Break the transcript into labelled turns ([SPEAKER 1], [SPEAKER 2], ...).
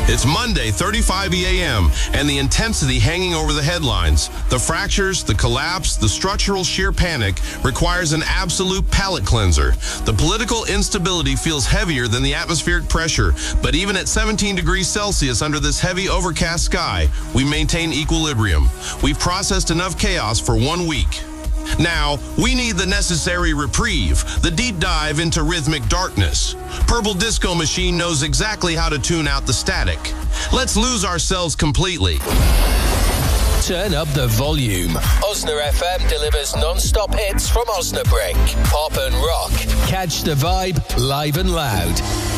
[SPEAKER 1] It's Monday, 35 a.m., and the intensity hanging over the headlines, the fractures, the collapse, the structural sheer panic requires an absolute palate cleanser. The political instability feels heavier than the atmospheric pressure, but even at 17 degrees Celsius under this heavy overcast sky, we maintain equilibrium. We've processed enough chaos for 1 week. Now, we need the necessary reprieve, the deep dive into rhythmic darkness. Purple Disco Machine knows exactly how to tune out the static. Let's lose ourselves completely.
[SPEAKER 2] Turn up the volume. Osna FM delivers non-stop hits from Osnabrück. Pop and rock. Catch the vibe live and loud.